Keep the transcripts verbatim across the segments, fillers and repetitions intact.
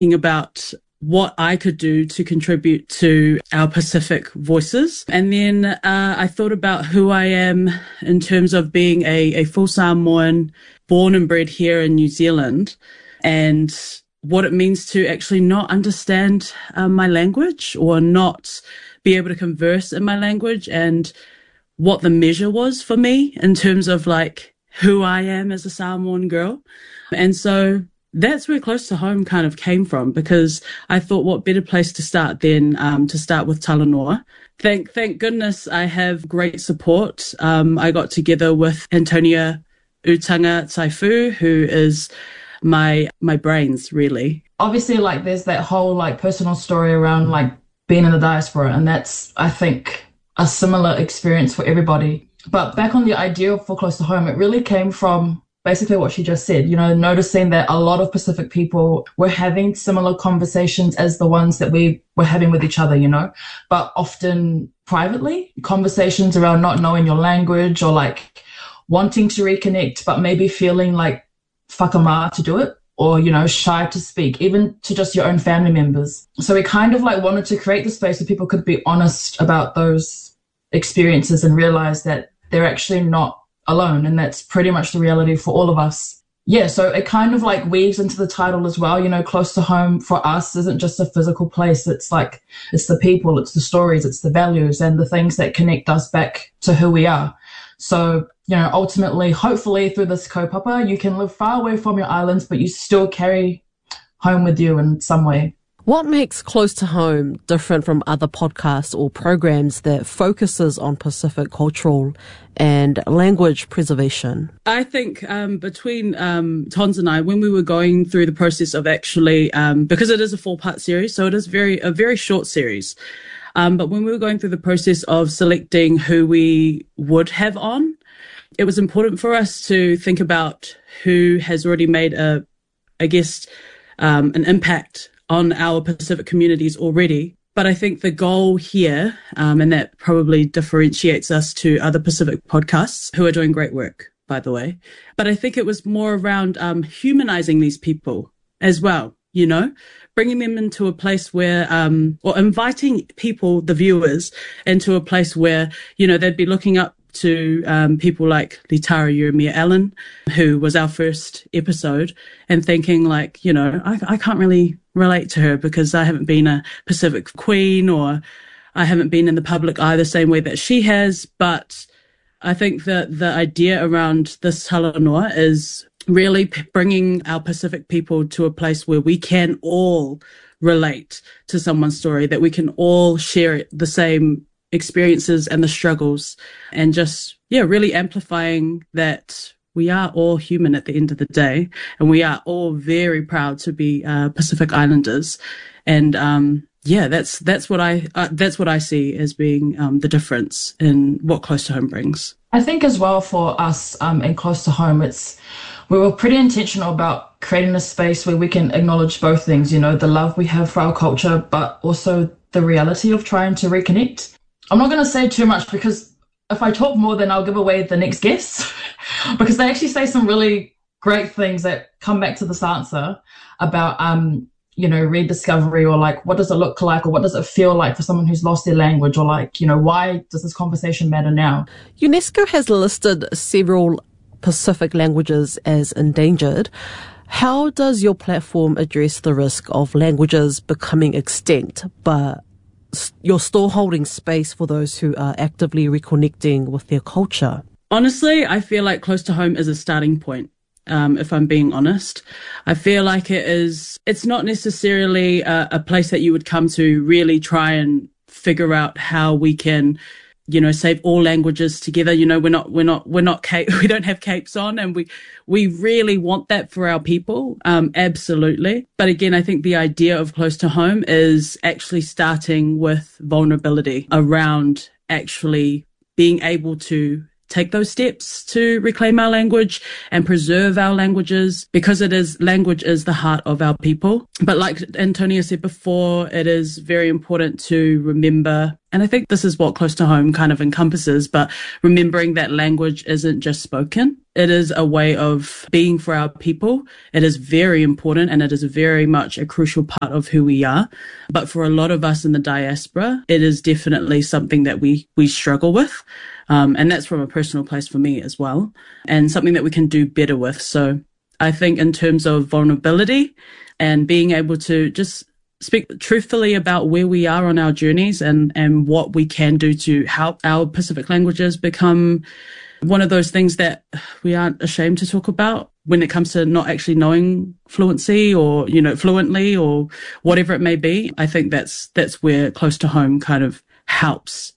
thinking about what I could do to contribute to our Pacific voices. And then uh, I thought about who I am in terms of being a, a full Samoan, born and bred here in New Zealand, and what it means to actually not understand uh, my language or not be able to converse in my language, and what the measure was for me in terms of like who I am as a Samoan girl. And so that's where Close to Home kind of came from, because I thought what better place to start than um, to start with Talanoa. Thank thank goodness I have great support. Um, I got together with Antonia Utanga Taifu, who is my my brains, really. Obviously, like, there's that whole like personal story around like being in the diaspora, and that's, I think, a similar experience for everybody. But back on the idea for Close to Home, it really came from basically what she just said, you know, noticing that a lot of Pacific people were having similar conversations as the ones that we were having with each other, you know, but often privately, conversations around not knowing your language or like wanting to reconnect, but maybe feeling like whakama to do it, or, you know, shy to speak, even to just your own family members. So we kind of like wanted to create the space where people could be honest about those experiences and realize that they're actually not alone, and that's pretty much the reality for all of us. Yeah, so it kind of like weaves into the title as well. You know, Close to Home for us isn't just a physical place. It's like, it's the people, it's the stories, it's the values and the things that connect us back to who we are. So, you know, ultimately, hopefully through this kaupapa, you can live far away from your islands, but you still carry home with you in some way. What makes Close to Home different from other podcasts or programs that focuses on Pacific cultural and language preservation? I think um, between um, Tons and I, when we were going through the process of actually, um, because it is a four-part series, so it is very a very short series, um, but when we were going through the process of selecting who we would have on, it was important for us to think about who has already made a, I guess, um, an impact on our Pacific communities already. But I think the goal here, um, and that probably differentiates us to other Pacific podcasts who are doing great work, by the way. But I think it was more around um, humanizing these people as well, you know, bringing them into a place where, um, or inviting people, the viewers, into a place where, you know, they'd be looking up to um, people like Litara Uremia Allen, who was our first episode, and thinking like, you know, I, I can't really relate to her because I haven't been a Pacific queen, or I haven't been in the public eye the same way that she has. But I think that the idea around this Talanoa is really p- bringing our Pacific people to a place where we can all relate to someone's story, that we can all share the same experiences and the struggles, and just, yeah, really amplifying that we are all human at the end of the day, and we are all very proud to be uh, Pacific Islanders. And um, yeah, that's that's what I uh, that's what I see as being um, the difference in what Close to Home brings. I think as well for us um, in Close to Home, it's we were pretty intentional about creating a space where we can acknowledge both things, you know, the love we have for our culture, but also the reality of trying to reconnect. I'm not going to say too much, because if I talk more, then I'll give away the next guest, because they actually say some really great things that come back to this answer about, um, you know, rediscovery, or like, what does it look like, or what does it feel like for someone who's lost their language, or like, you know, why does this conversation matter now? UNESCO has listed several Pacific languages as endangered. How does your platform address the risk of languages becoming extinct, but you're still holding space for those who are actively reconnecting with their culture? Honestly, I feel like Close to Home is a starting point. Um, if I'm being honest, I feel like it is, it's not necessarily a, a place that you would come to really try and figure out how we can, you know, save all languages together. You know, we're not, we're not, we're not, cape, we don't have capes on, and we, we really want that for our people. Um, absolutely. But again, I think the idea of Close to Home is actually starting with vulnerability around actually being able to take those steps to reclaim our language and preserve our languages, because it is, language is the heart of our people. But like Antonia said before, it is very important to remember And I think this is what Close to Home kind of encompasses, but remembering that language isn't just spoken. It is a way of being for our people. It is very important and it is very much a crucial part of who we are. But for a lot of us in the diaspora, it is definitely something that we, we struggle with. Um, and that's from a personal place for me as well, and something that we can do better with. So I think in terms of vulnerability and being able to just speak truthfully about where we are on our journeys and, and what we can do to help our Pacific languages become one of those things that we aren't ashamed to talk about when it comes to not actually knowing fluency or, you know, fluently or whatever it may be. I think that's, that's where Close to Home kind of helps.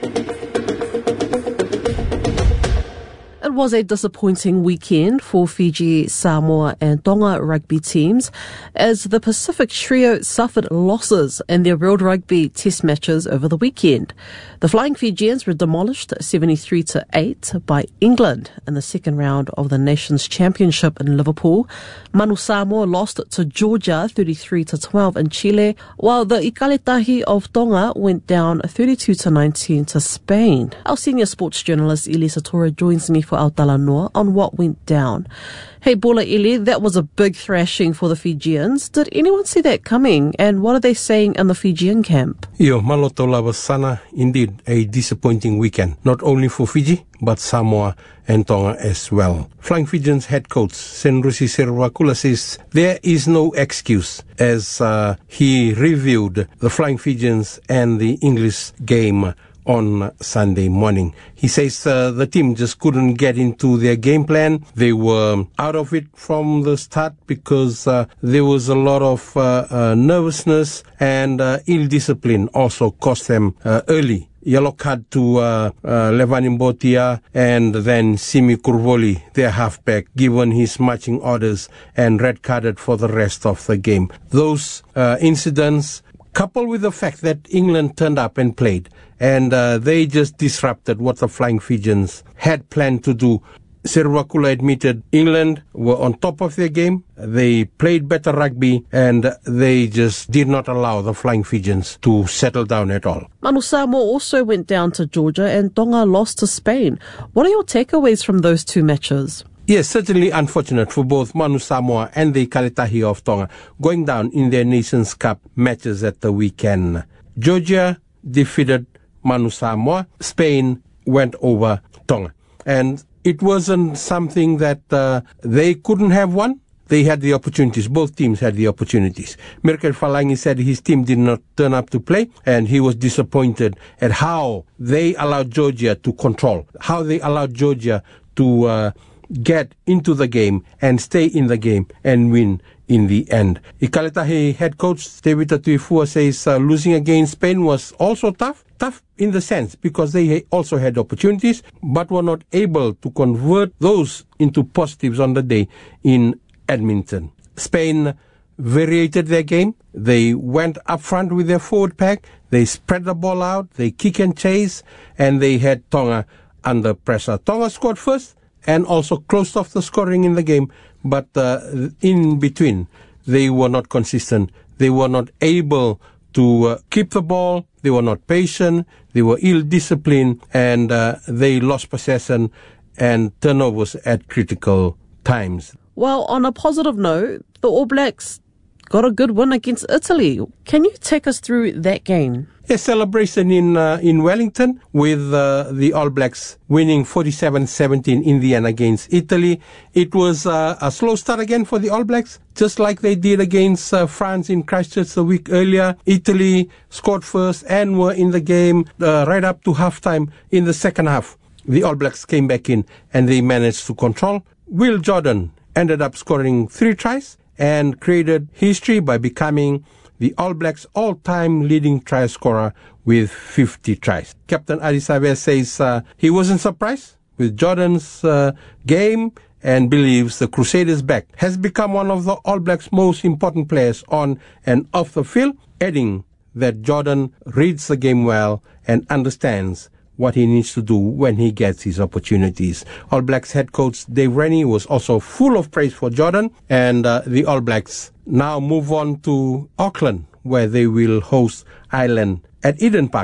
It was a disappointing weekend for Fiji, Samoa and Tonga rugby teams as the Pacific trio suffered losses in their World Rugby test matches over the weekend. The Flying Fijians were demolished seventy-three to eight by England in the second round of the Nations Championship in Liverpool. Manu Samoa lost to Georgia thirty-three to twelve in Chile, while the Ikaletahi of Tonga went down thirty-two to nineteen to Spain. Our senior sports journalist Elisa Tora joins me for Aotearoa on what went down. Hey Bola Ili, that was a big thrashing for the Fijians. Did anyone see that coming? And what are they saying in the Fijian camp? Yo, maloto labasana, indeed a disappointing weekend, not only for Fiji, but Samoa and Tonga as well. Flying Fijians head coach Senrusi Serwakula says there is no excuse as uh, he reviewed the Flying Fijians and the English game on Sunday morning. He says uh, the team just couldn't get into their game plan. They were out of it from the start because uh, there was a lot of uh, uh, nervousness and uh, ill discipline also cost them uh, early. Yellow card to uh, uh, Levani Mbotia and then Simi Kurvoli, their halfback, given his marching orders and red carded for the rest of the game. Those uh, incidents, coupled with the fact that England turned up and played, and uh, they just disrupted what the Flying Fijians had planned to do. Serwakula admitted England were on top of their game, they played better rugby, and they just did not allow the Flying Fijians to settle down at all. Manu Samoa also went down to Georgia and Tonga lost to Spain. What are your takeaways from those two matches? Yes, certainly unfortunate for both Manu Samoa and the Ikaletahi of Tonga going down in their Nations Cup matches at the weekend. Georgia defeated Manu Samoa. Spain went over Tonga. And it wasn't something that uh, they couldn't have won. They had the opportunities. Both teams had the opportunities. Merkel Falangi said his team did not turn up to play, and he was disappointed at how they allowed Georgia to control, how they allowed Georgia to uh, get into the game and stay in the game and win in the end. Ikaletahi head coach Tevita Tuifua says uh, losing against Spain was also tough. Tough in the sense because they also had opportunities but were not able to convert those into positives on the day in Edmonton. Spain variated their game. They went up front with their forward pack. They spread the ball out. They kick and chase, and they had Tonga under pressure. Tonga scored first and also closed off the scoring in the game, but uh, in between they were not consistent. They were not able to uh, keep the ball. They were not patient. They were ill-disciplined, and uh, they lost possession and turnovers at critical times. Well, on a positive note, the All Blacks got a good win against Italy. Can you take us through that game? A celebration in uh, in Wellington with uh, the All Blacks winning forty-seven seventeen in the end against Italy. It was uh, a slow start again for the All Blacks, just like they did against uh, France in Christchurch a week earlier. Italy scored first and were in the game uh, right up to halftime. In the second half, the All Blacks came back in and they managed to control. Will Jordan ended up scoring three tries and created history by becoming the All Blacks' all-time leading try scorer with fifty tries. Captain Arisabe says uh, he wasn't surprised with Jordan's uh, game and believes the Crusaders' back has become one of the All Blacks' most important players on and off the field, adding that Jordan reads the game well and understands what he needs to do when he gets his opportunities. All Blacks head coach Dave Rennie was also full of praise for Jordan, and uh, the All Blacks now move on to Auckland, where they will host Ireland at Eden Park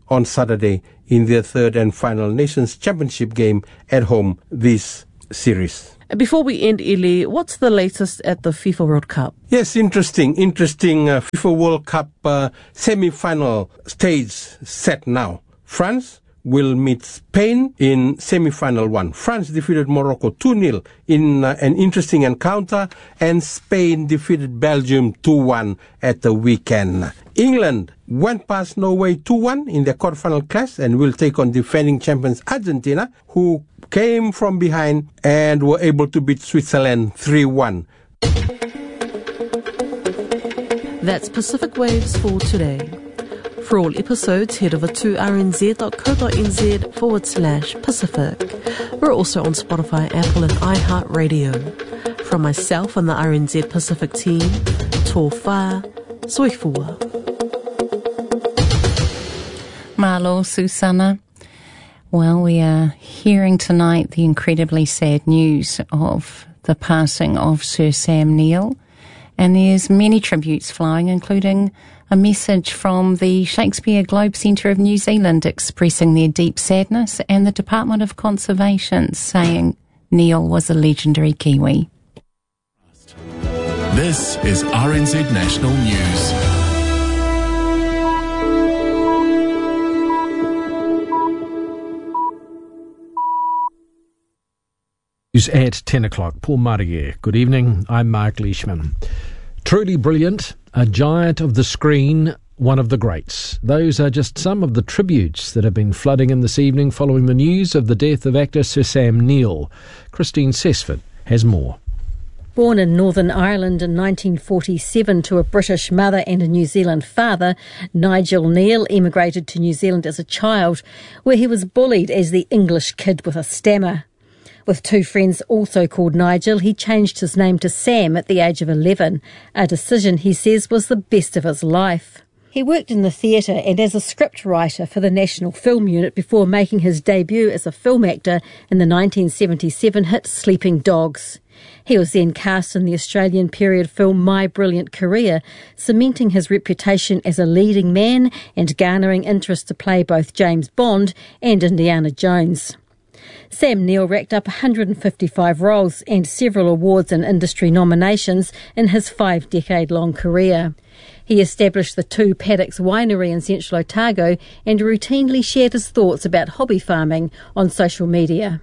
on Saturday in their third and final Nations Championship game at home this series. Before we end, Ili, what's the latest at the FIFA World Cup? Yes, interesting, interesting uh, FIFA World Cup uh, semi-final stage set now. France will meet Spain in semi-final one. France defeated Morocco two nil in uh, an interesting encounter, and Spain defeated Belgium two one at the weekend. England went past Norway two one in their quarterfinal clash and will take on defending champions Argentina, who came from behind and were able to beat Switzerland three one. That's Pacific Waves for today. For all episodes, head over to rnz.co.nz forward slash Pacific. We're also on Spotify, Apple and iHeartRadio. From myself and the R N Z Pacific team, tō whā, soifua. Malo, Susana. Well, we are hearing tonight the incredibly sad news of the passing of Sir Sam Neill. And there's many tributes flowing, including a message from the Shakespeare Globe Centre of New Zealand expressing their deep sadness, and the Department of Conservation saying Neill was a legendary Kiwi. This is R N Z National News. News at ten o'clock. Paul Marier. Good evening. I'm Mark Leishman. Truly brilliant, a giant of the screen, one of the greats. Those are just some of the tributes that have been flooding in this evening following the news of the death of actor Sir Sam Neill. Christine Sesford has more. Born in Northern Ireland in nineteen forty-seven to a British mother and a New Zealand father, Nigel Neill emigrated to New Zealand as a child, where he was bullied as the English kid with a stammer. With two friends also called Nigel, he changed his name to Sam at the age of eleven, a decision he says was the best of his life. He worked in the theatre and as a script writer for the National Film Unit before making his debut as a film actor in the nineteen seventy-seven hit Sleeping Dogs. He was then cast in the Australian period film My Brilliant Career, cementing his reputation as a leading man and garnering interest to play both James Bond and Indiana Jones. Sam Neill racked up one hundred fifty-five roles and several awards and industry nominations in his five-decade-long career. He established the Two Paddocks Winery in Central Otago and routinely shared his thoughts about hobby farming on social media.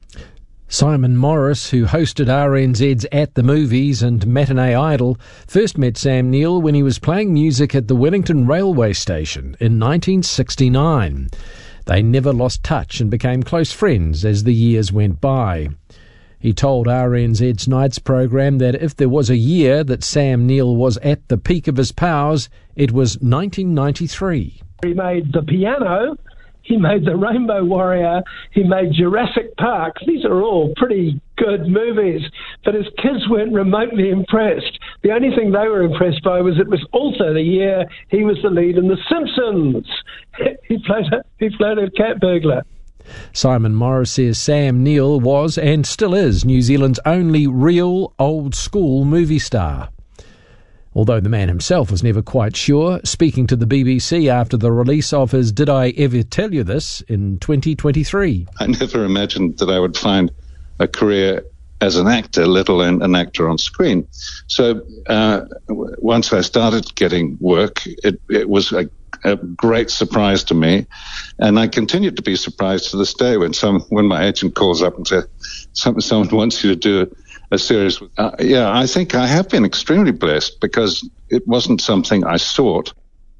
Simon Morris, who hosted R N Z's At the Movies and Matinee Idol, first met Sam Neill when he was playing music at the Wellington Railway Station in nineteen sixty-nine. They never lost touch and became close friends as the years went by. He told R N Z's Nights programme that if there was a year that Sam Neill was at the peak of his powers, it was nineteen ninety-three. He made The Piano, he made The Rainbow Warrior, he made Jurassic Park. These are all pretty good movies, but his kids weren't remotely impressed. The only thing they were impressed by was it was also the year he was the lead in The Simpsons. He played a, he played a cat burglar. Simon Morris says Sam Neill was and still is New Zealand's only real old-school movie star. Although the man himself was never quite sure, speaking to the B B C after the release of his Did I Ever Tell You This in twenty twenty-three. I never imagined that I would find a career as an actor, let alone an actor on screen. So uh, w- once I started getting work, it, it was a, a great surprise to me, and I continued to be surprised to this day when some when my agent calls up and says, Some, someone wants you to do it. A series. Uh, yeah, I think I have been extremely blessed because it wasn't something I sought.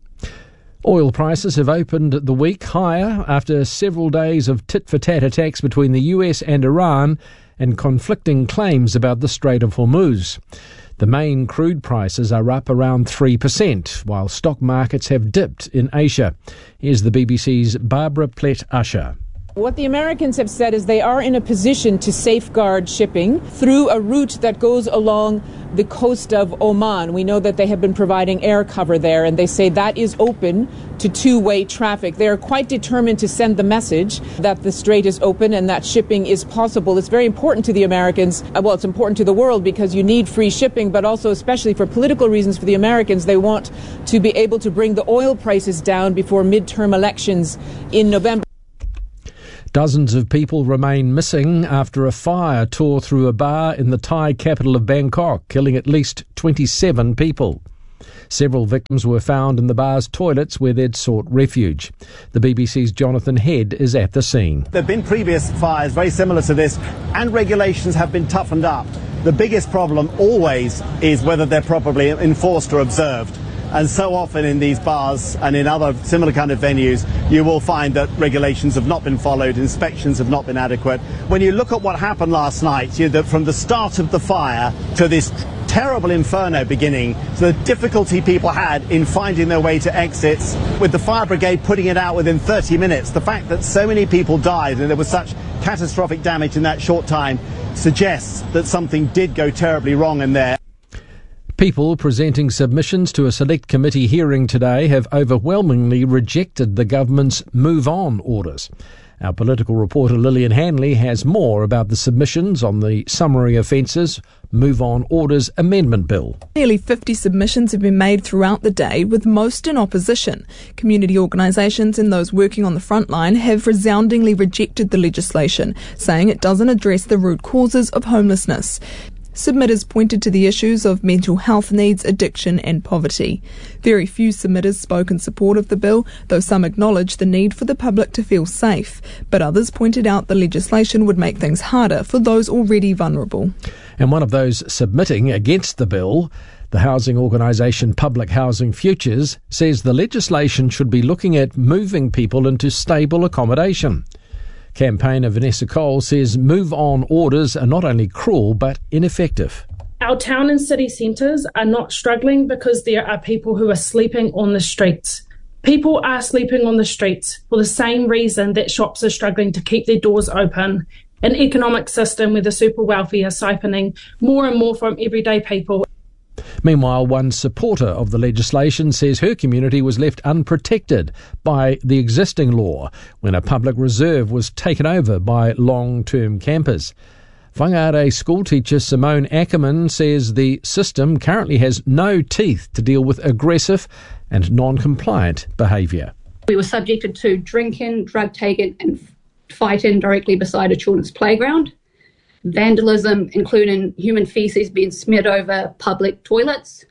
Oil prices have opened the week higher after several days of tit-for-tat attacks between the U S and Iran and conflicting claims about the Strait of Hormuz. The main crude prices are up around three percent, while stock markets have dipped in Asia. Here's the B B C's Barbara Plett-Usher. What the Americans have said is they are in a position to safeguard shipping through a route that goes along the coast of Oman. We know that they have been providing air cover there, and they say that is open to two-way traffic. They are quite determined to send the message that the strait is open and that shipping is possible. It's very important to the Americans. Well, it's important to the world because you need free shipping, but also especially for political reasons for the Americans. They want to be able to bring the oil prices down before midterm elections in November. Dozens of people remain missing after a fire tore through a bar in the Thai capital of Bangkok, killing at least twenty-seven people. Several victims were found in the bar's toilets where they'd sought refuge. The B B C's Jonathan Head is at the scene. There have been previous fires very similar to this, and regulations have been toughened up. The biggest problem always is whether they're properly enforced or observed. And so often in these bars and in other similar kind of venues, you will find that regulations have not been followed, inspections have not been adequate. When you look at what happened last night, you know, that from the start of the fire to this terrible inferno beginning, to the difficulty people had in finding their way to exits, with the fire brigade putting it out within thirty minutes, the fact that so many people died and there was such catastrophic damage in that short time suggests that something did go terribly wrong in there. People presenting submissions to a select committee hearing today have overwhelmingly rejected the government's Move On orders. Our political reporter Lillian Hanley has more about the submissions on the Summary Offences Move On Orders Amendment Bill. Nearly fifty submissions have been made throughout the day, with most in opposition. Community organisations and those working on the front line have resoundingly rejected the legislation, saying it doesn't address the root causes of homelessness. Submitters pointed to the issues of mental health needs, addiction and poverty. Very few submitters spoke in support of the bill, though some acknowledged the need for the public to feel safe. But others pointed out the legislation would make things harder for those already vulnerable. And one of those submitting against the bill, the housing organisation Public Housing Futures, says the legislation should be looking at moving people into stable accommodation. Campaigner Vanessa Cole says Move On orders are not only cruel but ineffective. Our town and city centres are not struggling because there are people who are sleeping on the streets. People are sleeping on the streets for the same reason that shops are struggling to keep their doors open. An economic system where the super wealthy are siphoning more and more from everyday people. Meanwhile, one supporter of the legislation says her community was left unprotected by the existing law when a public reserve was taken over by long-term campers. Whangarei schoolteacher Simone Ackerman says the system currently has no teeth to deal with aggressive and non-compliant behaviour. We were subjected to drinking, drug taking and fighting directly beside a children's playground. Vandalism, including human feces being smeared over public toilets,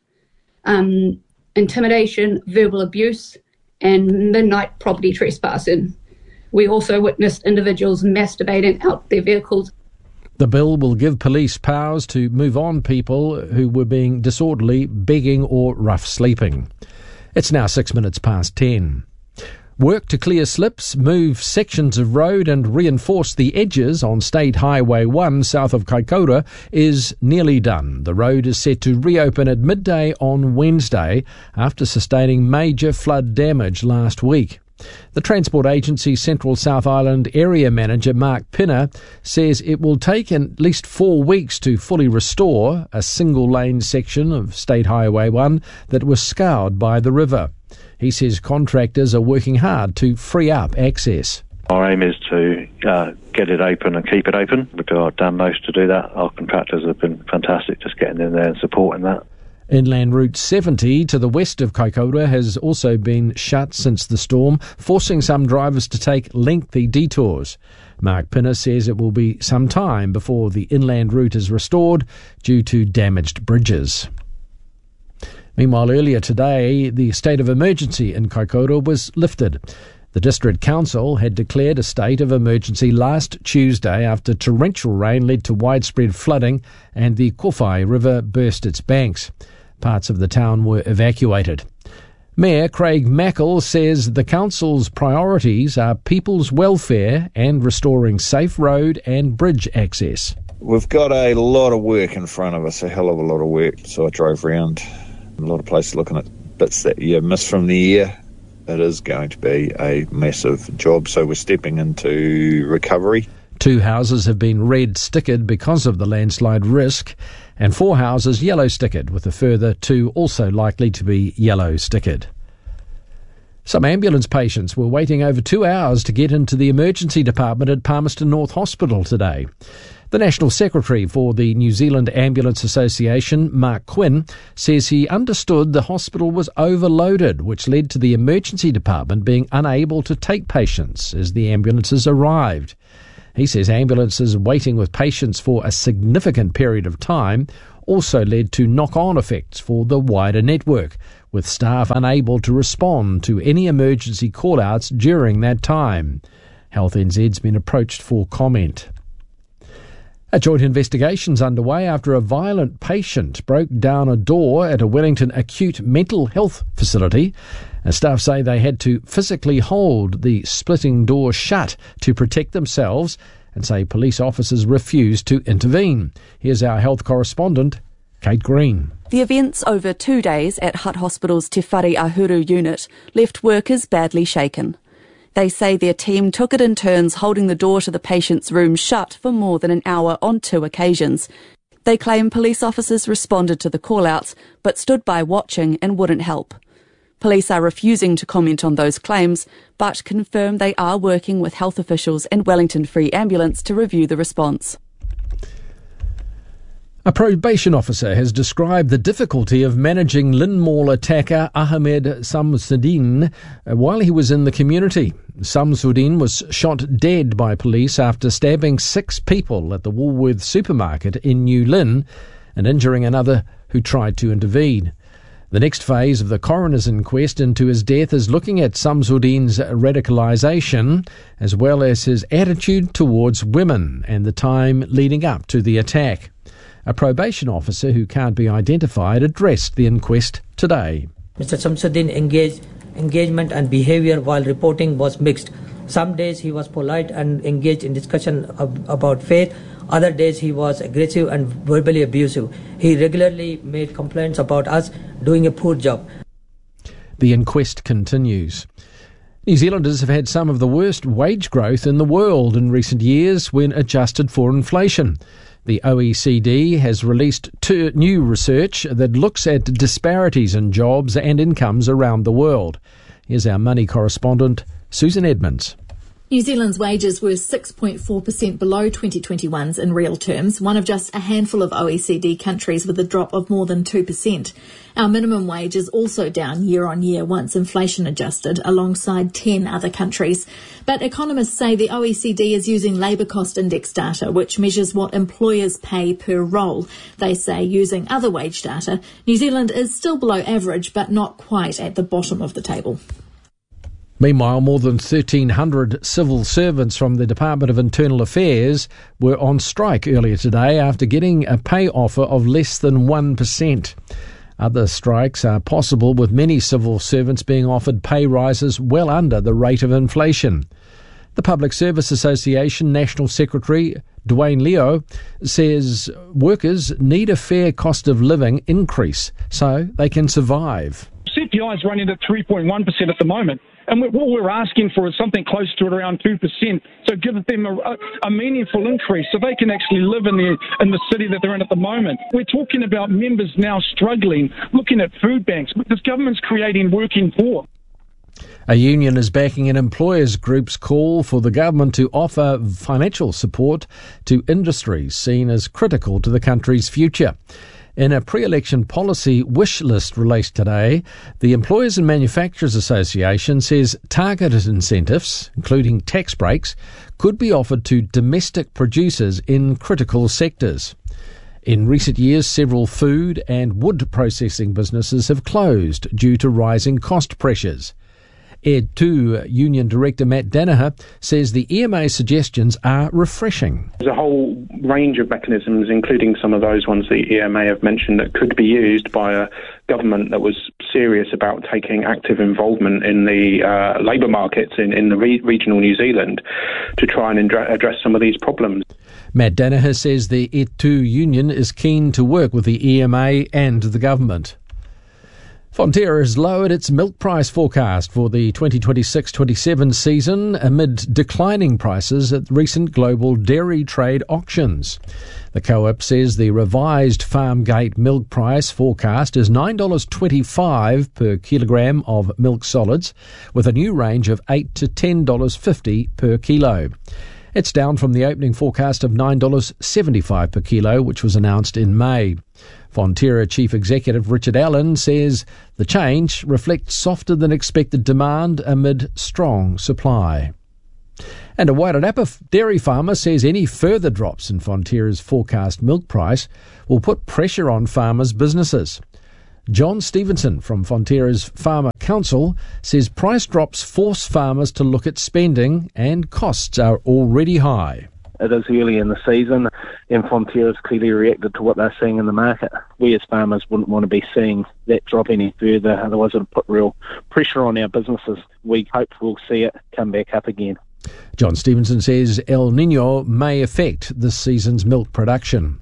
um, intimidation, verbal abuse, and midnight property trespassing. We also witnessed individuals masturbating out their vehicles. The bill will give police powers to move on people who were being disorderly, begging or rough sleeping. It's now six minutes past ten. Work to clear slips, move sections of road and reinforce the edges on State Highway one south of Kaikoura is nearly done. The road is set to reopen at midday on Wednesday after sustaining major flood damage last week. The Transport Agency Central South Island Area Manager Mark Pinner says it will take at least four weeks to fully restore a single-lane section of State Highway one that was scoured by the river. He says contractors are working hard to free up access. Our aim is to uh, get it open and keep it open. We've got our done most to do that. Our contractors have been fantastic just getting in there and supporting that. Inland Route seventy to the west of Kaikoura has also been shut since the storm, forcing some drivers to take lengthy detours. Mark Pinner says it will be some time before the inland route is restored due to damaged bridges. Meanwhile, earlier today, the state of emergency in Kaikoura was lifted. The District Council had declared a state of emergency last Tuesday after torrential rain led to widespread flooding and the Kowhai River burst its banks. Parts of the town were evacuated. Mayor Craig Mackle says the council's priorities are people's welfare and restoring safe road and bridge access. We've got a lot of work in front of us, a hell of a lot of work. So I drove around a lot of places looking at bits that you missed from the year. it is going to be a massive job, so we're stepping into recovery. Two houses have been red-stickered because of the landslide risk, and four houses yellow-stickered, with a further two also likely to be yellow-stickered. Some ambulance patients were waiting over two hours to get into the emergency department at Palmerston North Hospital today. The National Secretary for the New Zealand Ambulance Association, Mark Quinn, says he understood the hospital was overloaded, which led to the emergency department being unable to take patients as the ambulances arrived. He says ambulances waiting with patients for a significant period of time also led to knock-on effects for the wider network, with staff unable to respond to any emergency call-outs during that time. Health N Z's been approached for comment. A joint investigation's underway after a violent patient broke down a door at a Wellington acute mental health facility. And staff say they had to physically hold the splitting door shut to protect themselves, and say police officers refused to intervene. Here's our health correspondent, Kate Green. The events over two days at Hutt Hospital's Te Whare Ahuru unit left workers badly shaken. They say their team took it in turns holding the door to the patient's room shut for more than an hour on two occasions. They claim police officers responded to the call-outs but stood by watching and wouldn't help. Police are refusing to comment on those claims, but confirm they are working with health officials and Wellington Free Ambulance to review the response. A probation officer has described the difficulty of managing Lynn Mall attacker Ahmed Samsudeen while he was in the community. Samsudeen was shot dead by police after stabbing six people at the Woolworths supermarket in New Lynn and injuring another who tried to intervene. The next phase of the coroner's inquest into his death is looking at Samsudeen's radicalisation as well as his attitude towards women and the time leading up to the attack. A probation officer who can't be identified addressed the inquest today. Mister Samsudeen engaged, engagement and behaviour while reporting was mixed. Some days he was polite and engaged in discussion of, about faith. Other days he was aggressive and verbally abusive. He regularly made complaints about us doing a poor job. The inquest continues. New Zealanders have had some of the worst wage growth in the world in recent years when adjusted for inflation. The O E C D has released two new research that looks at disparities in jobs and incomes around the world. Here's our money correspondent, Susan Edmonds. New Zealand's wages were six point four percent below twenty twenty-one's in real terms, one of just a handful of O E C D countries with a drop of more than two percent. Our minimum wage is also down year on year once inflation adjusted, alongside ten other countries. But economists say the O E C D is using labour cost index data, which measures what employers pay per role. They say using other wage data, New Zealand is still below average, but not quite at the bottom of the table. Meanwhile, more than thirteen hundred civil servants from the Department of Internal Affairs were on strike earlier today after getting a pay offer of less than one percent. Other strikes are possible, with many civil servants being offered pay rises well under the rate of inflation. The Public Service Association National Secretary Dwayne Leo says workers need a fair cost of living increase so they can survive. C P I is running at three point one percent at the moment, and what we're asking for is something close to around two percent, so give them a, a meaningful increase so they can actually live in the, in the city that they're in at the moment. We're talking about members now struggling, looking at food banks, because government's creating working poor. A union is backing an employers group's call for the government to offer financial support to industries seen as critical to the country's future. In a pre-election policy wish list released today, the Employers and Manufacturers Association says targeted incentives, including tax breaks, could be offered to domestic producers in critical sectors. In recent years, several food and wood processing businesses have closed due to rising cost pressures. E two Union Director Matt Danaher says the E M A suggestions are refreshing. There's a whole range of mechanisms, including some of those ones the E M A have mentioned, that could be used by a government that was serious about taking active involvement in the uh, labour markets in, in the re- regional New Zealand to try and indra- address some of these problems. Matt Danaher says the E two Union is keen to work with the E M A and the government. Fonterra has lowered its milk price forecast for the twenty twenty-six twenty-seven season amid declining prices at recent global dairy trade auctions. The co-op says the revised farm gate milk price forecast is nine dollars twenty-five per kilogram of milk solids, with a new range of eight to ten dollars fifty per kilo. It's down from the opening forecast of nine dollars seventy-five per kilo, which was announced in May. Fonterra Chief Executive Richard Allen says the change reflects softer than expected demand amid strong supply. And a Wairarapa dairy farmer says any further drops in Fonterra's forecast milk price will put pressure on farmers' businesses. John Stevenson from Fonterra's Farmer Council says price drops force farmers to look at spending and costs are already high. It is early in the season and Fonterra's clearly reacted to what they're seeing in the market. We as farmers wouldn't want to be seeing that drop any further, otherwise it would put real pressure on our businesses. We hope we'll see it come back up again. John Stevenson says El Niño may affect this season's milk production.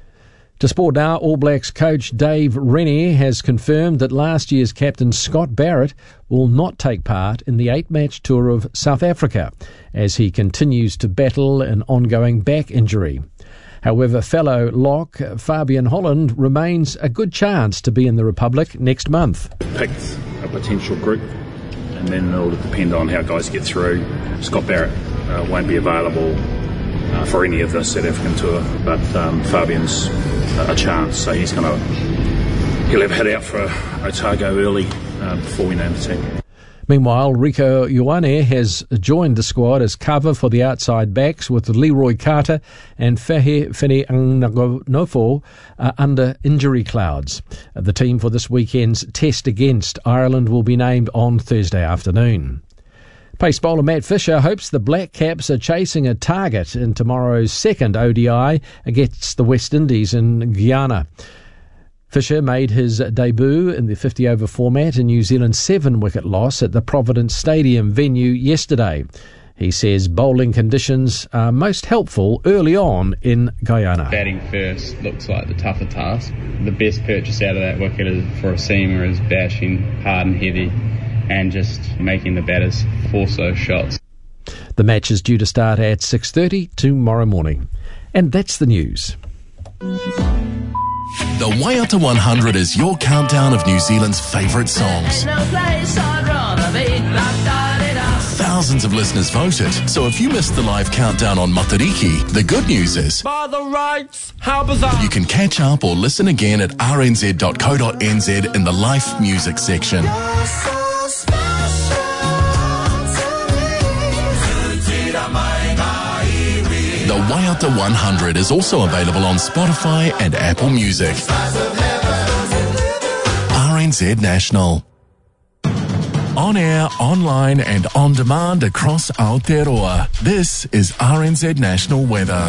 To sport now, All Blacks coach Dave Rennie has confirmed that last year's captain Scott Barrett will not take part in the eight-match tour of South Africa as he continues to battle an ongoing back injury. However, fellow lock Fabian Holland remains a good chance to be in the Republic next month. Picked a potential group, and then it'll depend on how guys get through. Scott Barrett uh, won't be available Uh, for any of the South African tour, but um, Fabian's uh, a chance, so he's going to he'll have hit out for Otago early uh, before we name the team. Meanwhile, Rico Ioane has joined the squad as cover for the outside backs, with Leroy Carter and Fehe Fene-Anganofo uh, under injury clouds. Uh, the team for this weekend's test against Ireland will be named on Thursday afternoon. Pace bowler Matt Fisher hopes the Black Caps are chasing a target in tomorrow's second O D I against the West Indies in Guyana. Fisher made his debut in the fifty-over format in New Zealand's seven-wicket loss at the Providence Stadium venue yesterday. He says bowling conditions are most helpful early on in Guyana. Batting first looks like the tougher task. The best purchase out of that wicket is for a seamer is bashing hard and heavy and just making the batters force those shots. The match is due to start at six thirty tomorrow morning. And that's the news. The Waiata one hundred is your countdown of New Zealand's favourite songs. Thousands of listeners voted, so if you missed the live countdown on Matariki, the good news is by the rights, how bizarre. You can catch up or listen again at r n z dot co dot n z in the Life Music section. The Waiata one hundred is also available on Spotify and Apple Music. R N Z National. On air, online and on demand across Aotearoa. This is R N Z National Weather.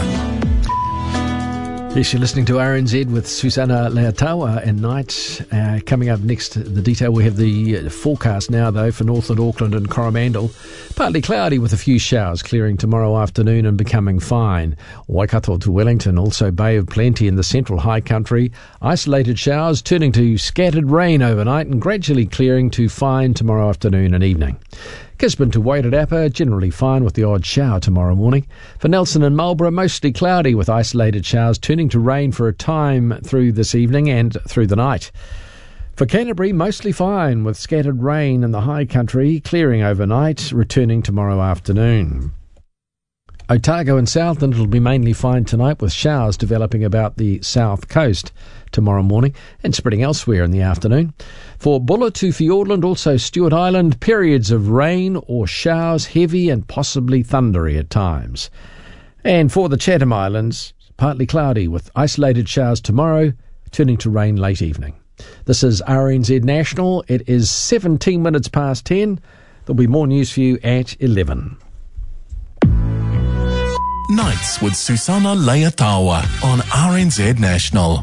Yes, you're listening to R N Z with Susana Leatawa and Night. Uh, coming up next, the detail, we have the forecast now, though, for Northland, Auckland and Coromandel. Partly cloudy with a few showers, clearing tomorrow afternoon and becoming fine. Waikato to Wellington, also Bay of Plenty in the central high country. Isolated showers turning to scattered rain overnight and gradually clearing to fine tomorrow afternoon and evening. Gisborne to Wairarapa, generally fine with the odd shower tomorrow morning. For Nelson and Marlborough, mostly cloudy with isolated showers turning to rain for a time through this evening and through the night. For Canterbury, mostly fine with scattered rain in the high country, clearing overnight, returning tomorrow afternoon. Otago and Southland will be mainly fine tonight with showers developing about the south coast tomorrow morning and spreading elsewhere in the afternoon. For Bulla to Fiordland, also Stewart Island, periods of rain or showers, heavy and possibly thundery at times. And for the Chatham Islands, partly cloudy with isolated showers tomorrow, turning to rain late evening. This is R N Z National. It is seventeen minutes past ten. There'll be more news for you at eleven. Nights with Susana Leatawa on R N Z National.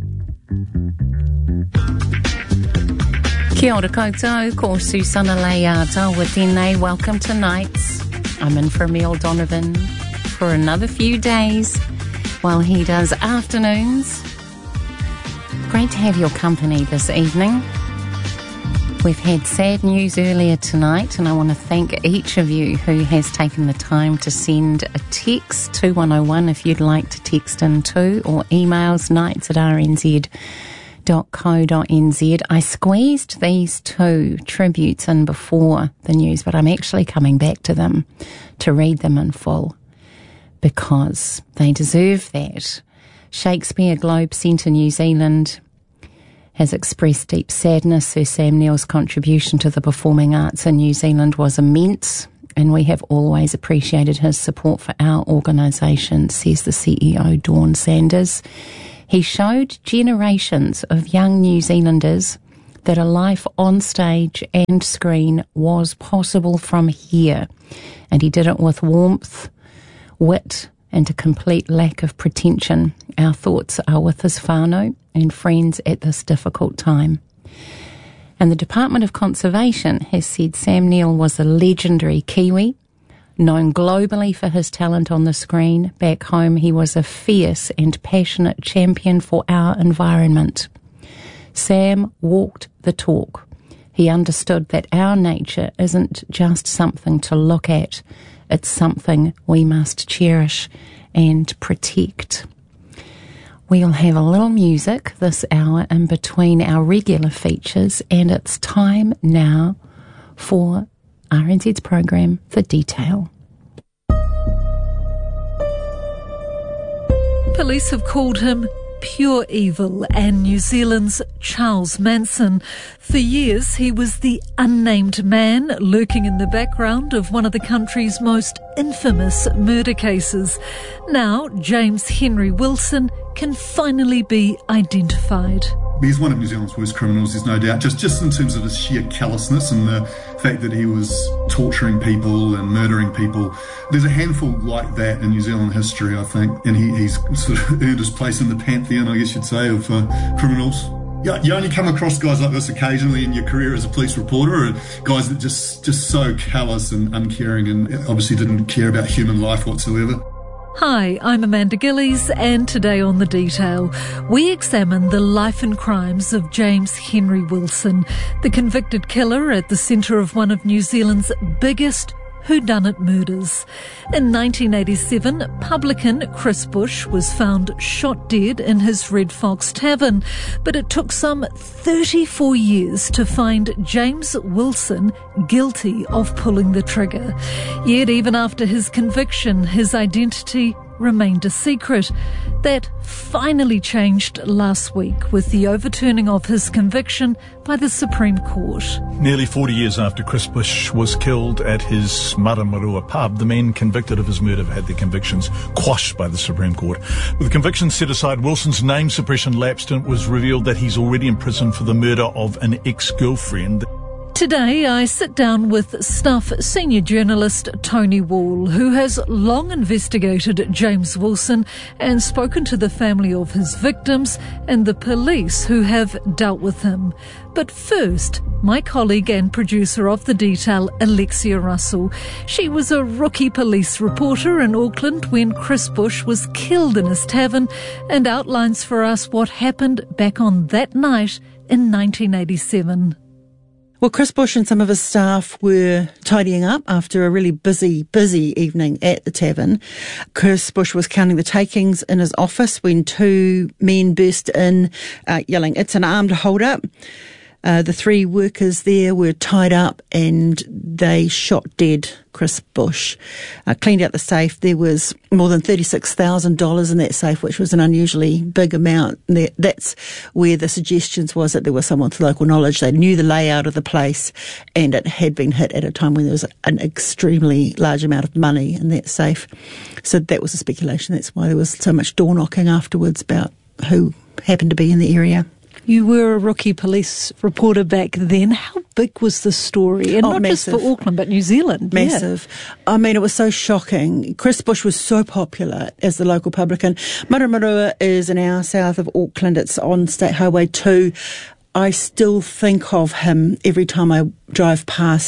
Kia ora koutou, ko Susana Leatawa tēnei. Welcome to Nights. I'm in for Emil Donovan for another few days while he does afternoons. Great to have your company this evening. We've had sad news earlier tonight, and I want to thank each of you who has taken the time to send a text two one oh one if you'd like to text in too, or emails nights at r n z dot co dot n z. I squeezed these two tributes in before the news, but I'm actually coming back to them to read them in full because they deserve that. Shakespeare Globe Centre New Zealand has expressed deep sadness. Sir Sam Neill's contribution to the performing arts in New Zealand was immense, and we have always appreciated his support for our organisation, says the C E O, Dawn Sanders. He showed generations of young New Zealanders that a life on stage and screen was possible from here, and he did it with warmth, wit, and a complete lack of pretension. Our thoughts are with his whānau and friends at this difficult time. And the Department of Conservation has said Sam Neill was a legendary Kiwi, known globally for his talent on the screen. Back home, he was a fierce and passionate champion for our environment. Sam walked the talk. He understood that our nature isn't just something to look at, it's something we must cherish and protect. We'll have a little music this hour in between our regular features, and it's time now for R N Z's program The Detail. Police have called him pure evil and New Zealand's Charles Manson. For years, he was the unnamed man lurking in the background of one of the country's most infamous murder cases. Now, James Henry Wilson can finally be identified. He's one of New Zealand's worst criminals, there's no doubt, just, just in terms of his sheer callousness and the fact that he was torturing people and murdering people. There's a handful like that in New Zealand history, I think, and he, he's sort of earned his place in the pantheon, I guess you'd say, of uh, criminals. Yeah, you only come across guys like this occasionally in your career as a police reporter, or guys that just, just so callous and uncaring and obviously didn't care about human life whatsoever. Hi, I'm Amanda Gillies, and today on The Detail, we examine the life and crimes of James Henry Wilson, the convicted killer at the centre of one of New Zealand's biggest whodunit murders. In nineteen eighty-seven, publican Chris Bush was found shot dead in his Red Fox Tavern, but it took some thirty-four years to find James Wilson guilty of pulling the trigger. Yet even after his conviction, his identity remained a secret. That finally changed last week with the overturning of his conviction by the Supreme Court. Nearly forty years after Chris Bush was killed at his Maramarua pub, the men convicted of his murder have had their convictions quashed by the Supreme Court. With the convictions set aside, Wilson's name suppression lapsed, and it was revealed that he's already in prison for the murder of an ex-girlfriend. Today, I sit down with Stuff senior journalist Tony Wall, who has long investigated James Wilson and spoken to the family of his victims and the police who have dealt with him. But first, my colleague and producer of The Detail, Alexia Russell. She was a rookie police reporter in Auckland when Chris Bush was killed in his tavern, and outlines for us what happened back on that night in nineteen eighty-seven. Well, Chris Bush and some of his staff were tidying up after a really busy, busy evening at the tavern. Chris Bush was counting the takings in his office when two men burst in, uh, yelling, "It's an armed hold-up." Uh, the three workers there were tied up and they shot dead Chris Bush. Uh, cleaned out the safe. There was more than thirty-six thousand dollars in that safe, which was an unusually big amount. And that's where the suggestions was that there was someone with local knowledge. They knew the layout of the place, and it had been hit at a time when there was an extremely large amount of money in that safe. So that was a speculation. That's why there was so much door knocking afterwards about who happened to be in the area. You were a rookie police reporter back then. How big was the story? And oh, not massive. just for Auckland, but New Zealand. Massive. Yeah. I mean, it was so shocking. Chris Bush was so popular as the local publican. Maramarua is an hour south of Auckland. It's on State Highway two. I still think of him every time I drive past that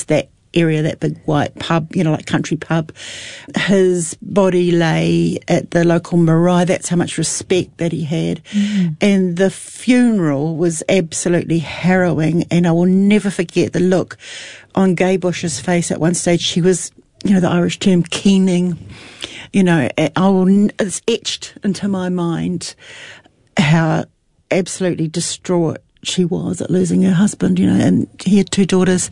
area, that big white pub, you know, like country pub. His body lay at the local marae. That's how much respect that he had. Mm. And the funeral was absolutely harrowing, and I will never forget the look on Gay Bush's face at one stage. She was, you know, the Irish term keening, you know, I will, it's etched into my mind how absolutely distraught she was at losing her husband, you know, and he had two daughters.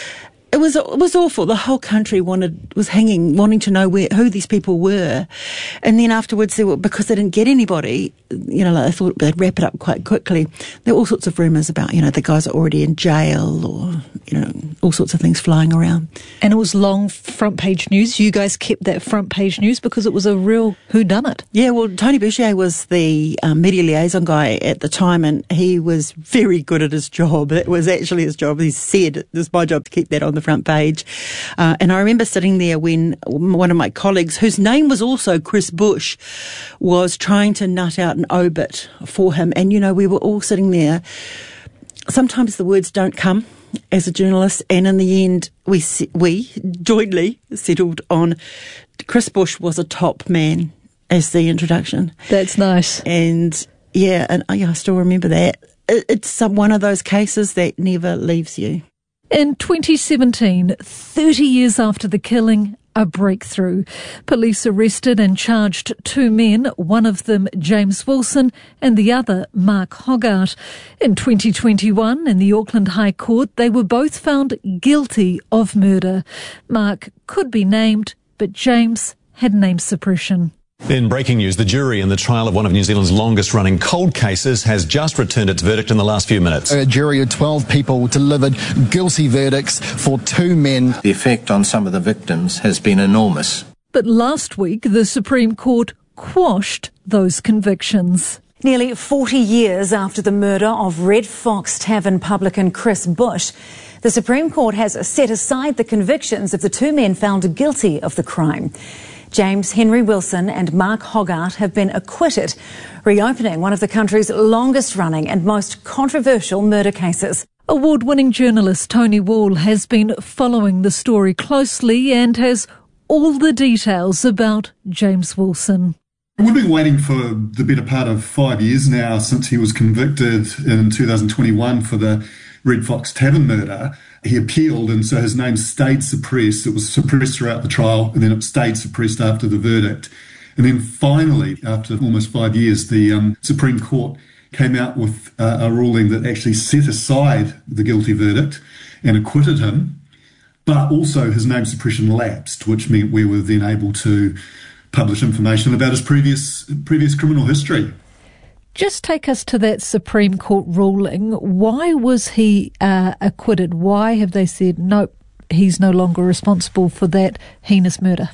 It was it was awful. The whole country wanted was hanging, wanting to know where who these people were, and then afterwards, they were, because they didn't get anybody, you know, like they thought they'd wrap it up quite quickly. There were all sorts of rumours about, you know, the guys are already in jail, or you know, all sorts of things flying around. And it was long front page news. You guys kept that front page news because it was a real whodunit. Yeah, well, Tony Boucher was the um, media liaison guy at the time, and he was very good at his job. It was actually his job. He said, "It was my job to keep that on the front page." Uh, and I remember sitting there when one of my colleagues, whose name was also Chris Bush, was trying to nut out an obit for him. And, you know, we were all sitting there. Sometimes the words don't come as a journalist. And in the end, we we jointly settled on Chris Bush was a top man as the introduction. That's nice. And, yeah, and yeah, I still remember that. It, it's some, one of those cases that never leaves you. In twenty seventeen, thirty years after the killing, a breakthrough. Police arrested and charged two men, one of them James Wilson and the other Mark Hoggart. In twenty twenty-one, in the Auckland High Court, they were both found guilty of murder. Mark could be named, but James had name suppression. In breaking news, the jury in the trial of one of New Zealand's longest-running cold cases has just returned its verdict in the last few minutes. A jury of twelve people delivered guilty verdicts for two men. The effect on some of the victims has been enormous. But last week, the Supreme Court quashed those convictions. Nearly forty years after the murder of Red Fox Tavern publican Chris Bush, the Supreme Court has set aside the convictions of the two men found guilty of the crime. James Henry Wilson and Mark Hoggart have been acquitted, reopening one of the country's longest-running and most controversial murder cases. Award-winning journalist Tony Wall has been following the story closely and has all the details about James Wilson. We've been waiting for the better part of five years now since he was convicted in two thousand twenty-one for the Red Fox Tavern murder. He appealed, and so his name stayed suppressed. It was suppressed throughout the trial, and then it stayed suppressed after the verdict. And then finally, after almost five years, the um, Supreme Court came out with uh, a ruling that actually set aside the guilty verdict and acquitted him, but also his name suppression lapsed, which meant we were then able to publish information about his previous previous criminal history. Just take us to that Supreme Court ruling. Why was he uh, acquitted? Why have they said, nope, he's no longer responsible for that heinous murder?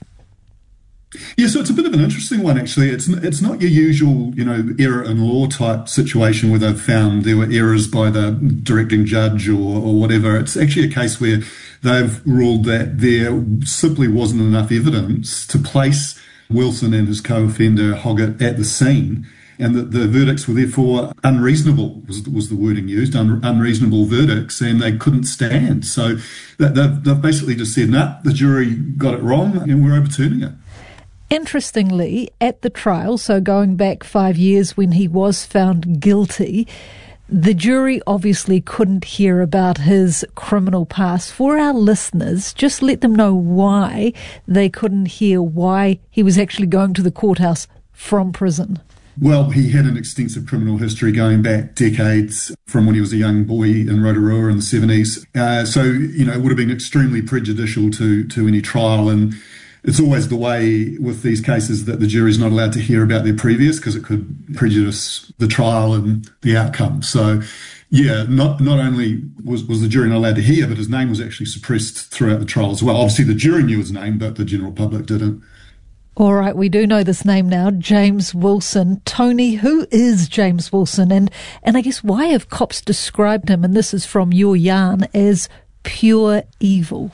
Yeah, so it's a bit of an interesting one, actually. It's it's not your usual, you know, error in law type situation where they've found there were errors by the directing judge or, or whatever. It's actually a case where they've ruled that there simply wasn't enough evidence to place Wilson and his co-offender Hoggart at the scene, and that the verdicts were therefore unreasonable, was, was the wording used, un, unreasonable verdicts, and they couldn't stand. So that, they've, they've basically just said, nah, the jury got it wrong, and we're overturning it. Interestingly, at the trial, so going back five years when he was found guilty, the jury obviously couldn't hear about his criminal past. For our listeners, just let them know why they couldn't hear why he was actually going to the courthouse from prison. Well, he had an extensive criminal history going back decades from when he was a young boy in Rotorua in the seventies. Uh, so, you know, it would have been extremely prejudicial to, to any trial. And it's always the way with these cases that the jury's not allowed to hear about their previous because it could prejudice the trial and the outcome. So, yeah, not not only was, was the jury not allowed to hear, but his name was actually suppressed throughout the trial as well. Obviously, the jury knew his name, but the general public didn't. All right, we do know this name now, James Wilson. Tony, who is James Wilson? And, and I guess why have cops described him, and this is from your yarn, as pure evil?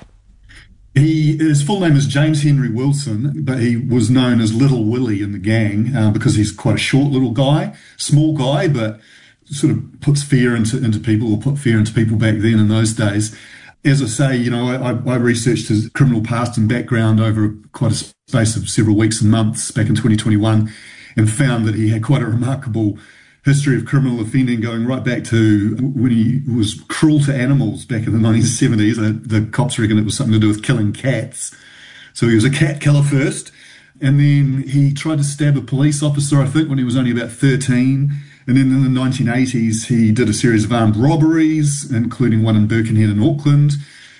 He, his full name is James Henry Wilson, but he was known as Little Willie in the gang uh, because he's quite a short little guy, small guy, but sort of puts fear into, into people, or put fear into people back then in those days. as I say, you know, I, I researched his criminal past and background over quite a space of several weeks and months back in twenty twenty-one, and found that he had quite a remarkable history of criminal offending going right back to when he was cruel to animals back in the nineteen seventies. The cops reckon it was something to do with killing cats. So he was a cat killer first, and then he tried to stab a police officer, I think, when he was only about thirteen. And then in the nineteen eighties, he did a series of armed robberies, including one in Birkenhead in Auckland.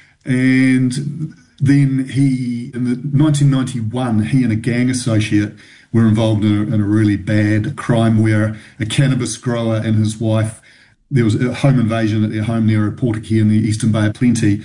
And then he, in the nineteen ninety-one, he and a gang associate were involved in a, in a really bad crime where a cannabis grower and his wife, there was a home invasion at their home near a Portakey in the Eastern Bay of Plenty,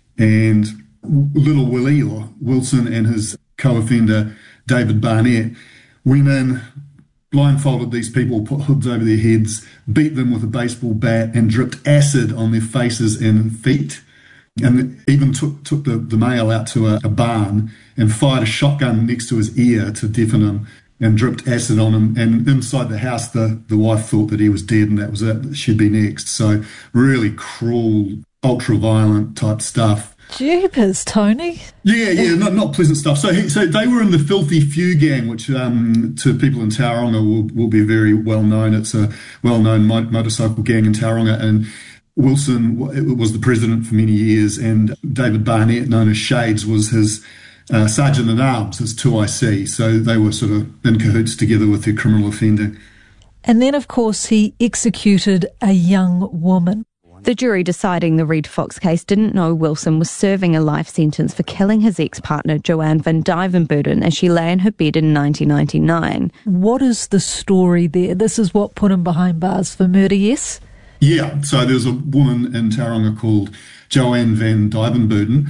and Little Willie, or Wilson, and his co-offender David Barnett went in, blindfolded these people, put hoods over their heads, beat them with a baseball bat, and dripped acid on their faces and feet. And even took took the, the male out to a, a barn and fired a shotgun next to his ear to deafen him and dripped acid on him. And inside the house, the, the wife thought that he was dead and that was it, she'd be next. So really cruel, ultra-violent type stuff. Jeepers, Tony. Yeah, yeah, not not pleasant stuff. So he, so they were in the Filthy Few gang, which um, to people in Tauranga will, will be very well known. It's a well-known mo- motorcycle gang in Tauranga, and Wilson was the president for many years, and David Barnett, known as Shades, was his uh, sergeant-at-arms, his two I C. So they were sort of in cahoots together with their criminal offending. And then, of course, he executed a young woman. The jury deciding the Red Fox case didn't know Wilson was serving a life sentence for killing his ex-partner Joanne van Duivenboden as she lay in her bed in nineteen ninety-nine. What is the story there? This is what put him behind bars for murder, yes? Yeah, so there's a woman in Tauranga called Joanne van Duivenboden,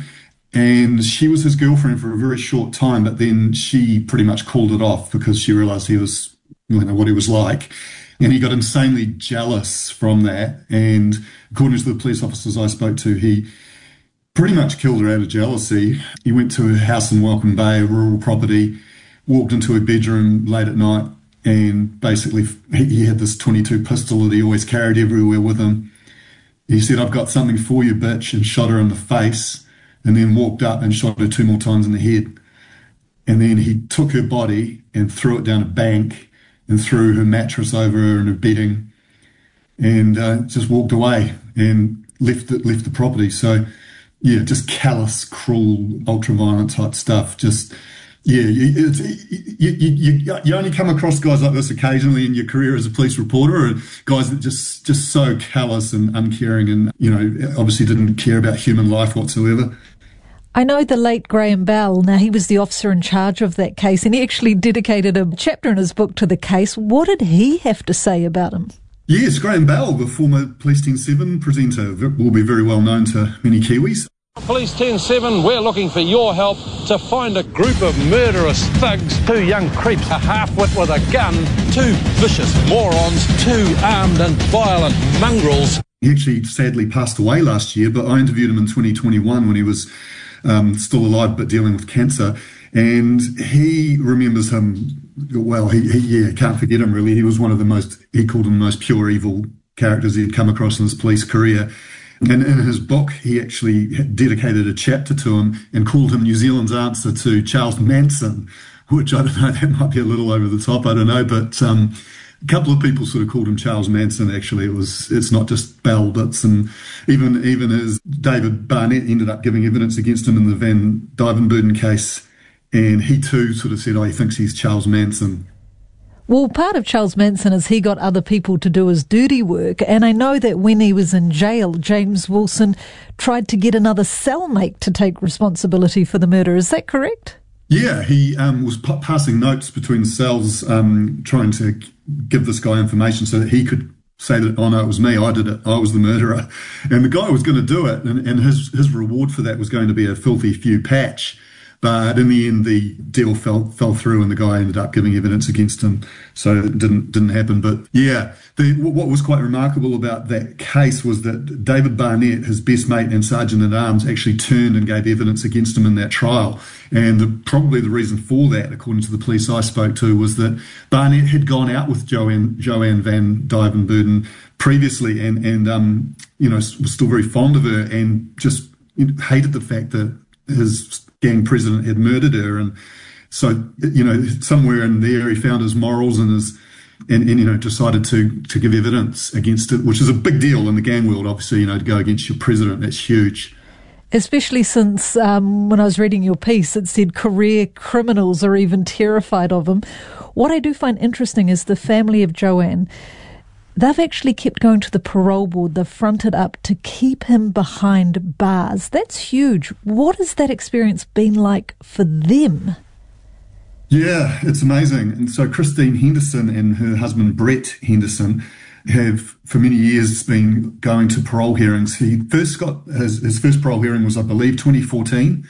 and she was his girlfriend for a very short time, but then she pretty much called it off because she realised he was, you know, what he was like. And he got insanely jealous from that, and according to the police officers I spoke to, he pretty much killed her out of jealousy. He went to her house in Welcome Bay, a rural property, walked into her bedroom late at night, and basically he had this twenty-two pistol that he always carried everywhere with him. He said, "I've got something for you, bitch," and shot her in the face, and then walked up and shot her two more times in the head. And then he took her body and threw it down a bank and threw her mattress over her and her bedding, and uh, just walked away and left the, left the property. So, yeah, just callous, cruel, ultra-violent type stuff. Just, yeah, you, it's, you, you, you, you only come across guys like this occasionally in your career as a police reporter, or guys that just, just so callous and uncaring and, you know, obviously didn't care about human life whatsoever. I know the late Graham Bell. Now, he was the officer in charge of that case, and he actually dedicated a chapter in his book to the case. What did he have to say about him? Yes, Graham Bell, the former Police ten seven presenter, will be very well known to many Kiwis. Police ten seven, we're looking for your help to find a group of murderous thugs, two young creeps, a half-wit with a gun, two vicious morons, two armed and violent mongrels. He actually sadly passed away last year, but I interviewed him in twenty twenty-one when he was Um, still alive but dealing with cancer, and he remembers him well. He, he yeah, can't forget him really. He was one of the most, he called him the most pure evil characters he'd come across in his police career. And in his book, he actually dedicated a chapter to him and called him New Zealand's answer to Charles Manson, which I don't know, that might be a little over the top, I don't know, but um, a couple of people sort of called him Charles Manson. Actually, it was it's not just Bell bits, and even even as David Barnett ended up giving evidence against him in the Van Duivenboden case, and he too sort of said, "Oh, he thinks he's Charles Manson." Well, part of Charles Manson is he got other people to do his dirty work, and I know that when he was in jail, James Wilson tried to get another cellmate to take responsibility for the murder. Is that correct? Yeah, he um, was p- passing notes between cells, um, trying to give this guy information so that he could say that, "Oh no, it was me, I did it, I was the murderer." And the guy was going to do it, and, and his, his reward for that was going to be a filthy few patch. But in the end, the deal fell fell through, and the guy ended up giving evidence against him, so it didn't didn't happen. But yeah, the, what was quite remarkable about that case was that David Barnett, his best mate and sergeant at arms, actually turned and gave evidence against him in that trial. And the, probably the reason for that, according to the police I spoke to, was that Barnett had gone out with Joanne Joanne van Duivenboden previously, and and um you know was still very fond of her, and just hated the fact that his gang president had murdered her. And so, you know, somewhere in there he found his morals and his, and, and you know, decided to, to give evidence against it, which is a big deal in the gang world, obviously, you know, to go against your president, that's huge. Especially since um, when I was reading your piece, it said career criminals are even terrified of him. What I do find interesting is the family of Joanne. They've actually kept going to the parole board. They've fronted up to keep him behind bars. That's huge. What has that experience been like for them? Yeah, it's amazing. And so Christine Henderson and her husband Brett Henderson have for many years been going to parole hearings. He first got his, his first parole hearing was, I believe, twenty fourteen,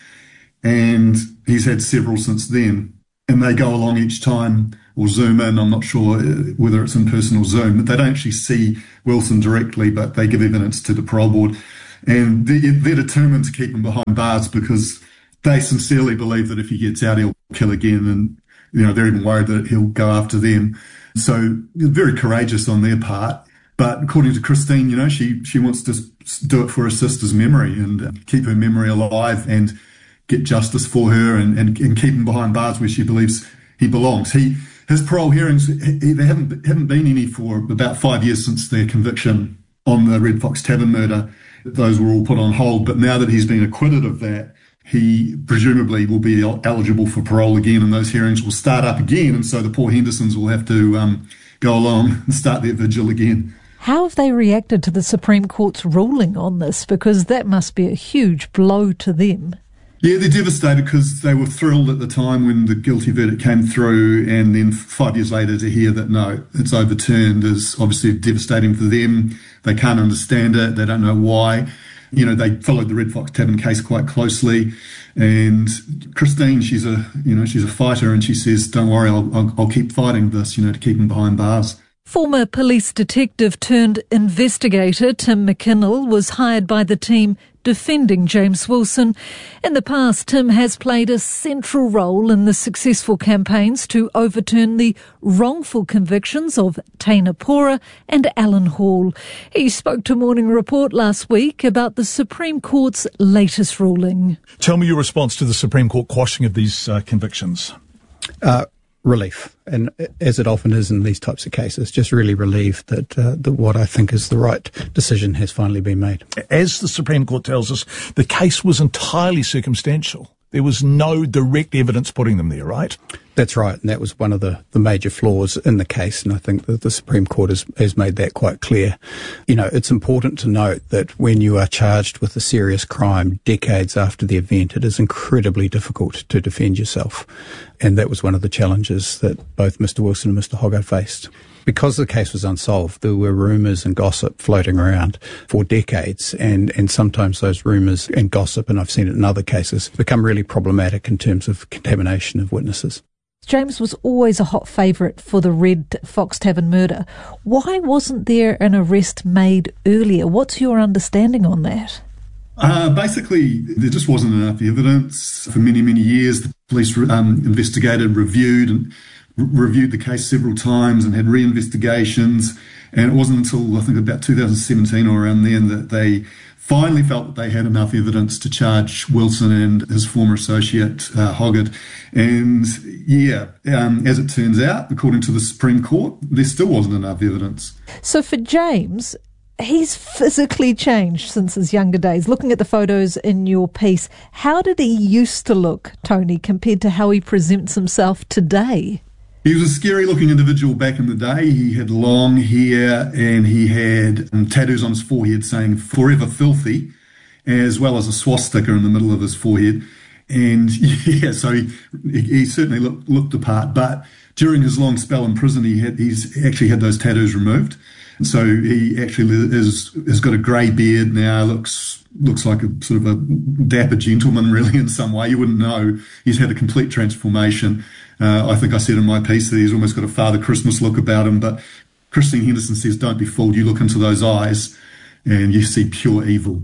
and he's had several since then. And they go along each time or Zoom in. I'm not sure whether it's in person or Zoom, but they don't actually see Wilson directly, but they give evidence to the parole board. And they're, they're determined to keep him behind bars because they sincerely believe that if he gets out, he'll kill again. And, you know, they're even worried that he'll go after them. So very courageous on their part. But according to Christine, you know, she, she wants to do it for her sister's memory and keep her memory alive and get justice for her and, and, and keep him behind bars where she believes he belongs. He His parole hearings, he, there haven't, haven't been any for about five years since their conviction on the Red Fox Tavern murder. Those were all put on hold. But now that he's been acquitted of that, he presumably will be eligible for parole again, and those hearings will start up again. And so the poor Hendersons will have to um, go along and start their vigil again. How have they reacted to the Supreme Court's ruling on this? Because that must be a huge blow to them. Yeah, they're devastated because they were thrilled at the time when the guilty verdict came through, and then five years later to hear that, no, it's overturned is obviously devastating for them. They can't understand it. They don't know why. You know, they followed the Red Fox Tavern case quite closely. And Christine, she's a, you know, she's a fighter, and she says, don't worry, I'll, I'll, I'll keep fighting this, you know, to keep him behind bars. Former police detective turned investigator Tim McKinnell was hired by the team defending James Wilson. In the past, Tim has played a central role in the successful campaigns to overturn the wrongful convictions of Teina Pora and Alan Hall. He spoke to Morning Report last week about the Supreme Court's latest ruling. Tell me your response to the Supreme Court quashing of these uh, convictions. Uh, relief, and as it often is in these types of cases, just really relieved that, uh, that what I think is the right decision has finally been made. As the Supreme Court tells us, the case was entirely circumstantial. There was no direct evidence putting them there, right? That's right, and that was one of the, the major flaws in the case, and I think that the Supreme Court has, has made that quite clear. You know, it's important to note that when you are charged with a serious crime decades after the event, it is incredibly difficult to defend yourself, and that was one of the challenges that both Mister Wilson and Mister Hoggard faced. Because the case was unsolved, there were rumours and gossip floating around for decades, and, and sometimes those rumours and gossip, and I've seen it in other cases, become really problematic in terms of contamination of witnesses. James was always a hot favourite for the Red Fox Tavern murder. Why wasn't there an arrest made earlier? What's your understanding on that? Uh, basically, there just wasn't enough evidence. For many, many years, the police um, investigated, reviewed, and re- reviewed the case several times and had re-investigations. And it wasn't until, I think, about two thousand seventeen or around then that they finally felt that they had enough evidence to charge Wilson and his former associate, uh, Hoggard. And, yeah, um, as it turns out, according to the Supreme Court, there still wasn't enough evidence. So for James, he's physically changed since his younger days. Looking at the photos in your piece, how did he used to look, Tony, compared to how he presents himself today? He was a scary-looking individual back in the day. He had long hair and he had um, tattoos on his forehead saying "Forever Filthy," as well as a swastika in the middle of his forehead. And, yeah, so he, he certainly looked, looked the part. But during his long spell in prison, he had he's actually had those tattoos removed. So he actually is, has got a grey beard now, looks looks like a sort of a dapper gentleman, really, in some way. You wouldn't know. He's had a complete transformation. Uh, I think I said in my piece that he's almost got a Father Christmas look about him, but Christine Henderson says, don't be fooled. You look into those eyes and you see pure evil.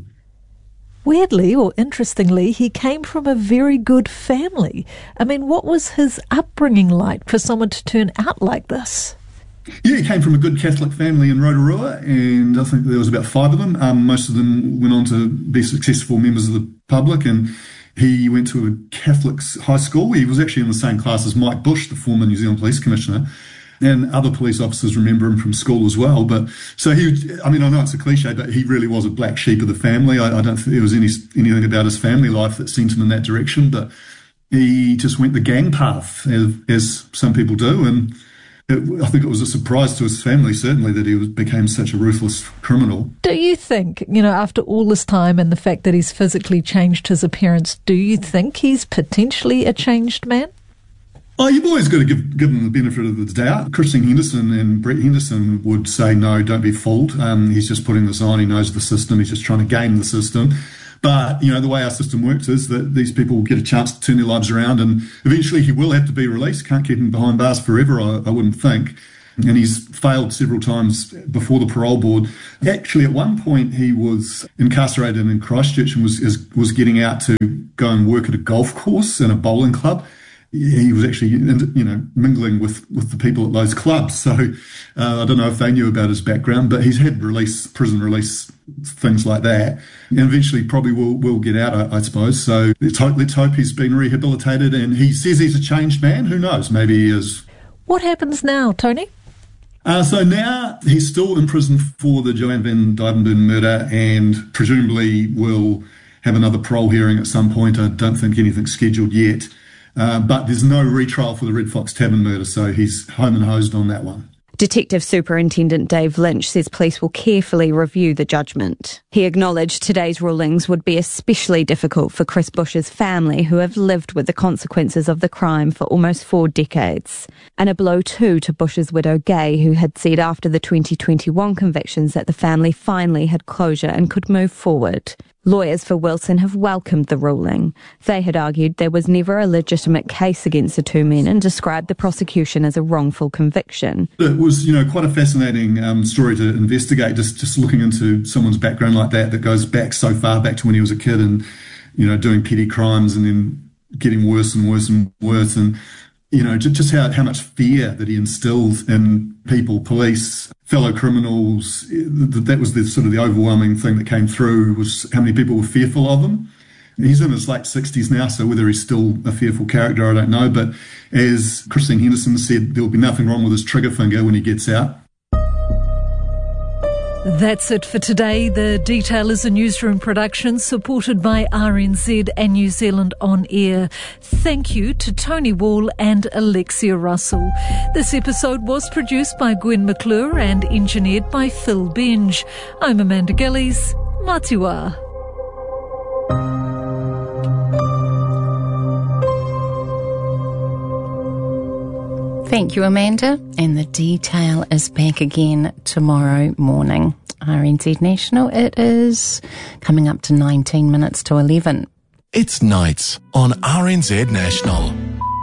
Weirdly or interestingly, he came from a very good family. I mean, what was his upbringing like for someone to turn out like this? Yeah, he came from a good Catholic family in Rotorua, and I think there was about five of them. Um, most of them went on to be successful members of the public, and he went to a Catholic high school. He was actually in the same class as Mike Bush, the former New Zealand Police Commissioner, and other police officers remember him from school as well. But so he, I mean, I know it's a cliche, but he really was a black sheep of the family. I, I don't think there was any anything about his family life that sent him in that direction, but he just went the gang path, as, as some people do, and It, I think it was a surprise to his family, certainly, that he was, became such a ruthless criminal. Do you think, you know, after all this time and the fact that he's physically changed his appearance, do you think he's potentially a changed man? Oh, you've always got to give, give him the benefit of the doubt. Christine Henderson and Brett Henderson would say, no, don't be fooled. Um, he's just putting this on. He knows the system. He's just trying to game the system. But, you know, the way our system works is that these people will get a chance to turn their lives around, and eventually he will have to be released. Can't keep him behind bars forever, I, I wouldn't think. And he's failed several times before the parole board. Actually, at one point, he was incarcerated in Christchurch and was is, was getting out to go and work at a golf course and a bowling club. He was actually, you know, mingling with, with the people at those clubs. So uh, I don't know if they knew about his background, but he's had release, prison release, things like that. And eventually probably will will get out, I, I suppose. So let's hope, let's hope he's been rehabilitated, and he says he's a changed man. Who knows? Maybe he is. What happens now, Tony? Uh, so now he's still in prison for the Joanne van Dyvenburn murder, and presumably will have another parole hearing at some point. I don't think anything's scheduled yet. Uh, but there's no retrial for the Red Fox Tavern murder, so he's home and hosed on that one. Detective Superintendent Dave Lynch says police will carefully review the judgment. He acknowledged today's rulings would be especially difficult for Chris Bush's family, who have lived with the consequences of the crime for almost four decades. And a blow too to Bush's widow Gay, who had said after the twenty twenty-one convictions that the family finally had closure and could move forward. Lawyers for Wilson have welcomed the ruling. They had argued there was never a legitimate case against the two men and described the prosecution as a wrongful conviction. It was, you know, quite a fascinating um, story to investigate, just, just looking into someone's background like that, that goes back so far back to when he was a kid and, you know, doing petty crimes and then getting worse and worse and worse. And, you know, just, just how, how much fear that he instilled in people, police, fellow criminals. That was the sort of the overwhelming thing that came through, was how many people were fearful of him. He's in his late sixties now, so whether he's still a fearful character, I don't know. But as Christine Henderson said, there'll be nothing wrong with his trigger finger when he gets out. That's it for today. The Detail is a newsroom production supported by R N Z and New Zealand On Air. Thank you to Tony Wall and Alexia Russell. This episode was produced by Gwen McClure and engineered by Phil Benge. I'm Amanda Gillies. Matiwa. Thank you, Amanda. And the Detail is back again tomorrow morning. R N Z National, it is coming up to nineteen minutes to eleven. It's nights on R N Z National.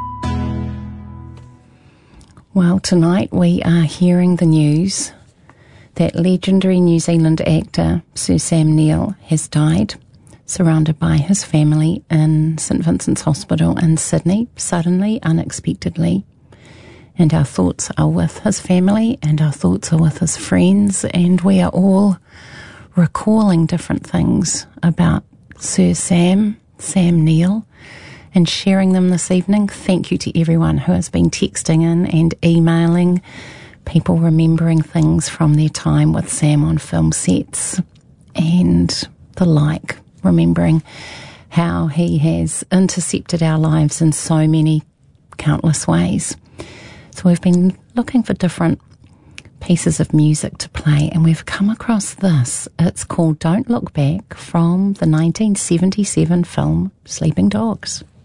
Well, tonight we are hearing the news that legendary New Zealand actor Sir Sam Neill has died, surrounded by his family in St Vincent's Hospital in Sydney, suddenly, unexpectedly. And our thoughts are with his family, and our thoughts are with his friends, and we are all recalling different things about Sir Sam, Sam Neill, and sharing them this evening. Thank you to everyone who has been texting in and emailing, people remembering things from their time with Sam on film sets and the like, remembering how he has intercepted our lives in so many countless ways. So we've been looking for different pieces of music to play, and we've come across this. It's called Don't Look Back, from the nineteen seventy-seven film Sleeping Dogs.